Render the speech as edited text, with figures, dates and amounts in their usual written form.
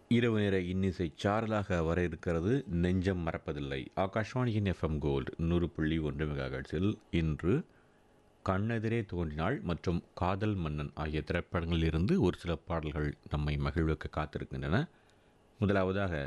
இரவு நேர இன்னிசை சாரலாக வர இருக்கிறது. நெஞ்சம் மறப்பதில்லை. ஆகாஷ்வாணியின் எஃப்எம் கோல்டு 100.1 மெகாஹெர்ட்ஸில் இன்று கண்ணெதிரே தோன்றினாள் மற்றும் காதல் மன்னன் ஆகிய திரைப்படங்களில் இருந்து ஒரு சில பாடல்கள் நம்மை மகிழ்விக்க காத்திருக்கின்றன. முதலாவதாக